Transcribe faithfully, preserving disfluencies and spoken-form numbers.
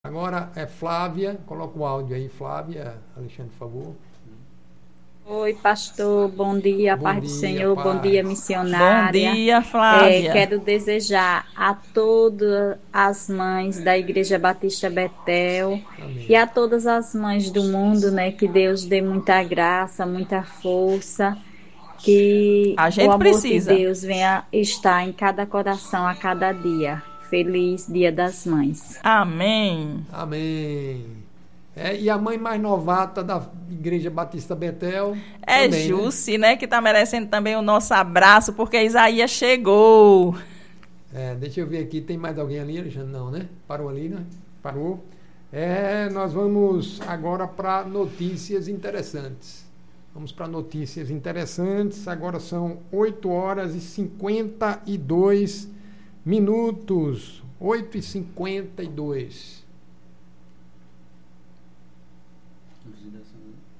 Agora é Flávia, coloca o áudio aí, Flávia, Alexandre, por favor. Oi, pastor, bom dia, Bom paz do dia, Senhor, bom dia, paz. Bom missionária. dia, É, Flávia. quero desejar a todas as mães da Igreja Batista Betel e Amém. a todas as mães do mundo, né, que Deus dê muita graça, muita força, que A o gente amor de precisa. Deus venha estar em cada coração a cada dia. Feliz Dia das Mães. Amém. Amém. É, e a mãe mais novata da Igreja Batista Betel É também, né? Jusce, né, que está merecendo também o nosso abraço, porque Isaías chegou. É, deixa eu ver aqui, tem mais alguém ali, Alexandre? Não, né? Parou ali, né? Parou. É, nós vamos agora para notícias interessantes. Vamos para notícias interessantes. Agora são oito horas e cinquenta e dois minutos. oito e cinquenta e dois.